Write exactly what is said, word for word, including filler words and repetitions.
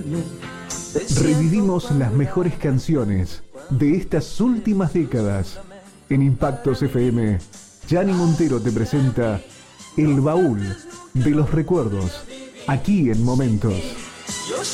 Revivimos las mejores canciones de estas últimas décadas. En Impactos F M, Gianni Montero te presenta El Baúl de los Recuerdos, aquí en Momentos.